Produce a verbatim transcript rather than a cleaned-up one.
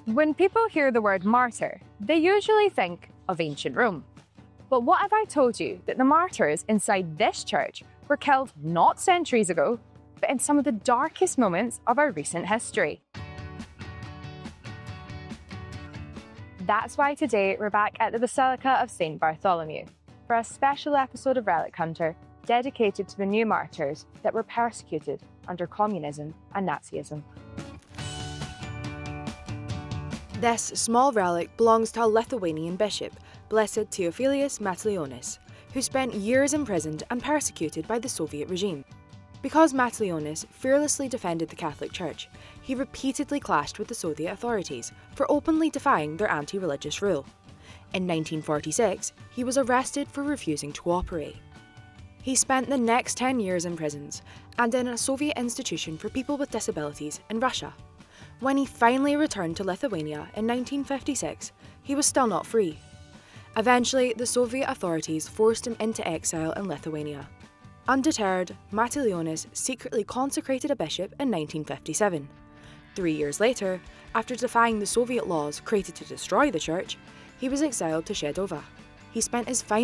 When people hear the word martyr, they usually think of ancient Rome. But what if I told you that the martyrs inside this church were killed not centuries ago, but in some of the darkest moments of our recent history? That's why today we're back at the Basilica of Saint Bartholomew for a special episode of Relic Hunter dedicated to the new martyrs that were persecuted under communism and Nazism. This small relic belongs to a Lithuanian bishop, Blessed Theophilus Matulionis, who spent years imprisoned and persecuted by the Soviet regime. Because Matulionis fearlessly defended the Catholic Church, he repeatedly clashed with the Soviet authorities for openly defying their anti-religious rule. In nineteen forty-six, he was arrested for refusing to cooperate. He spent the next ten years in prisons and in a Soviet institution for people with disabilities in Russia. When he finally returned to Lithuania in nineteen fifty-six, he was still not free. Eventually, the Soviet authorities forced him into exile in Lithuania. Undeterred, Matulionis secretly consecrated a bishop in nineteen fifty-seven. Three years later, after defying the Soviet laws created to destroy the church, he was exiled to Shedova. He spent his final